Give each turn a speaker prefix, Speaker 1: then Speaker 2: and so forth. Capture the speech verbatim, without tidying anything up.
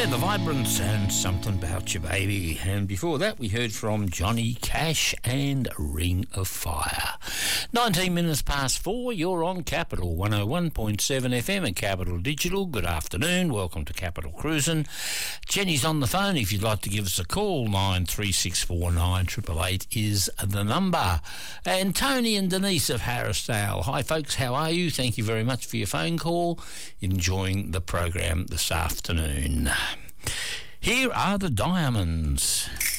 Speaker 1: They're the Vibrants and Something About Your Baby. And before that, we heard from Johnny Cash and Ring of Fire. nineteen minutes past four, you're on Capital one oh one point seven F M and Capital Digital. Good afternoon. Welcome to Capital Cruising. Jenny's on the phone if you'd like to give us a call. nine three six four nine eight eight eight is the number. And Tony and Denise of Harrisdale. Hi, folks. How are you? Thank you very much for your phone call. Enjoying the program this afternoon. Here are the Diamonds.